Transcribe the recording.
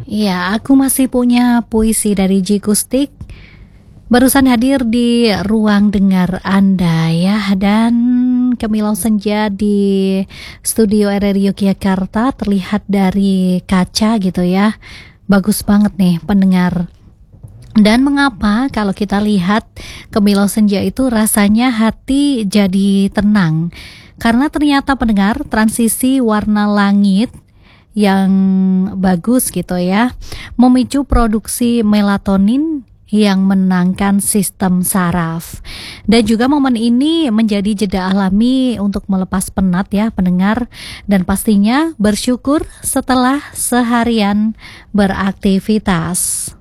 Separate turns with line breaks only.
Iya, aku masih punya puisi dari Jikustik. Barusan hadir di ruang dengar Anda ya. Dan Kemilau Senja di studio RRI Yogyakarta terlihat dari kaca gitu ya. Bagus banget nih pendengar. Dan mengapa kalau kita lihat Kemilau Senja itu rasanya hati jadi tenang? Karena ternyata pendengar, transisi warna langit yang bagus gitu ya memicu produksi melatonin yang menenangkan sistem saraf. Dan juga momen ini menjadi jeda alami untuk melepas penat ya pendengar, dan pastinya bersyukur setelah seharian beraktivitas.